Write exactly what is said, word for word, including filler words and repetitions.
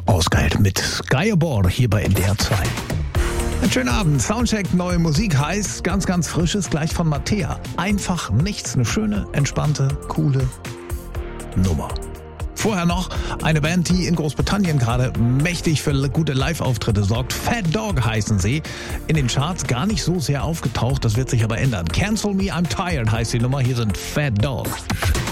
Ausgeil mit Sky Aboard hier bei N D R zwei. Einen schönen Abend. Soundcheck, neue Musik heißt ganz, ganz frisches, gleich von Mattea. Einfach nichts. Eine schöne, entspannte, coole Nummer. Vorher noch eine Band, die in Großbritannien gerade mächtig für gute Live-Auftritte sorgt. Fat Dog heißen sie. In den Charts gar nicht so sehr aufgetaucht, das wird sich aber ändern. Cancel Me, I'm Tired heißt die Nummer. Hier sind Fat Dog.